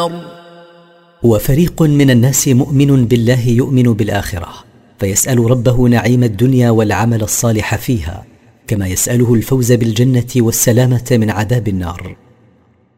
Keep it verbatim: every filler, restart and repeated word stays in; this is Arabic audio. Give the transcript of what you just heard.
النار. وفريق من الناس مؤمن بالله يؤمن بالآخرة، فيسأل ربه نعيم الدنيا والعمل الصالح فيها، كما يسأله الفوز بالجنة والسلامة من عذاب النار.